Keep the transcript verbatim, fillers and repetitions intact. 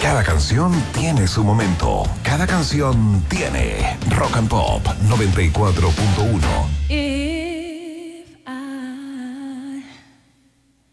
Cada canción tiene su momento. Cada canción tiene Rock and Pop noventa y cuatro punto uno. Eh.